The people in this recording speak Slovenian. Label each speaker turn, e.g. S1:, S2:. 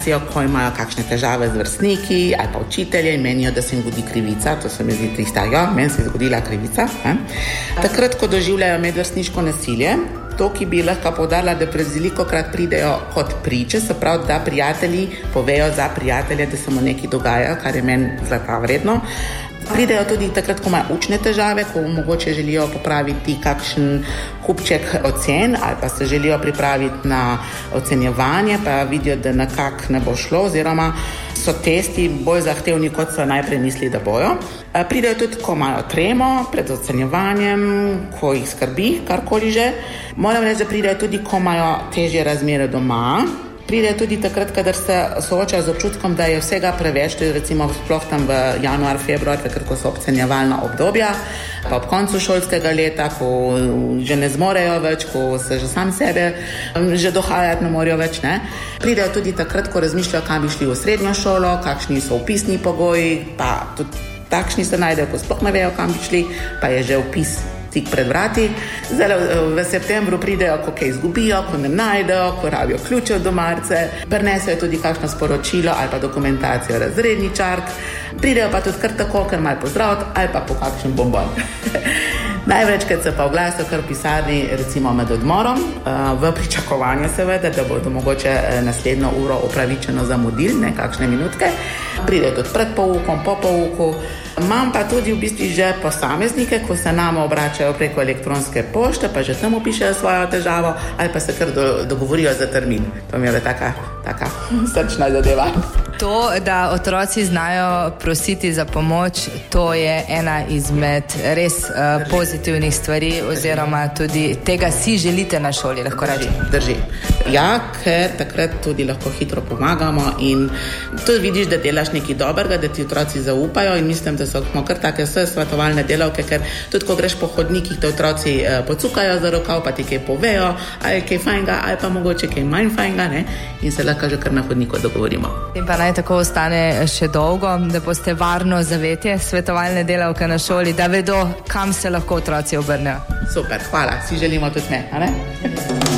S1: situacijo, ko imajo kakšne težave z vrstniki ali pa učitelje in menijo, da se jim zgodi krivica. To se mi zdi tista, meni se je zgodila krivica. Takrat, ko doživljajo medvrstniško nasilje, to, ki bi lahko poudarila, da velikokrat pridejo kot priče, se pravi, da prijatelji povejo za prijatelje, da se mu nekaj dogaja, kar je meni zlata vredno. Pridejo tudi takrat, ko imajo učne težave, ko mogoče želijo popraviti kakšen kupček ocen ali pa se želijo pripraviti na ocenjevanje, pa vidijo, da nekako ne bo šlo, oziroma so testi bolj zahtevni, kot so najprej mislili, da bojo. Pridejo tudi, ko imajo tremo pred ocenjevanjem, ko jih skrbi, karkoli že. Moram reči, da pridejo tudi, ko imajo težje razmere doma. Pridejo tudi takrat, kadar se soočajo z občutkom, da je vsega preveč, to je recimo sploh tam v januar, februar, takrat, ko so ocenjevalna obdobja, pa ob koncu šolskega leta, ko že ne zmorejo več, ko se že sam sebe že dohajati ne morejo več, ne. Pridejo tudi takrat, ko razmišljajo, kam bi šli v srednjo šolo, kakšni so vpisni pogoji, pa tudi takšni se najdejo, ko sploh ne vejo, kam bi šli, pa je že vpis tik pred vrati. Zdaj v septembru pridejo, ko kaj izgubijo, ko ne najdejo, ko rabijo ključe od domarce, prinesejo tudi kakšno sporočilo ali pa dokumentacijo razredničark. Pridejo pa tudi kar tako, ker malo pozdraviti ali pa po kakšen bonbon. Največkrat se pa oglasijo kar v pisarni, recimo med odmorom, v pričakovanju seveda, da bodo mogoče naslednjo uro upravičeno zamudili, ne kakšne minutke. Pridejo tudi pred poukom, po pouku. Imam pa tudi v bistvu že posameznike, ko se nama obračajo preko elektronske pošte, pa že tam opišejo svojo težavo ali pa se kar dogovorijo za termin. To mi je taka srčna zadeva.
S2: To, da otroci znajo prositi za pomoč, to je ena izmed res pozitivnih stvari, oziroma tudi tega si želite na šoli, lahko rečem.
S1: Drži. Ja, ker takrat tudi lahko hitro pomagamo in tudi vidiš, da delaš nekaj dobrega, da ti otroci zaupajo in mislim, da so kar take vse svetovalne delavke, ker tudi ko greš po hodnikih, te otroci pocukajo za rokav, pa ti kaj povejo, ali kaj fajnga, ali pa mogoče kaj manj fajnga, ne? In se lahko že kar na hodniku dogovorimo.
S2: In pa naj tako ostane še dolgo, da boste varno zavetje svetovalne delavke na šoli, da vedo, kam se lahko otroci obrnejo.
S1: Super, hvala. Si želimo tudi me, a ne?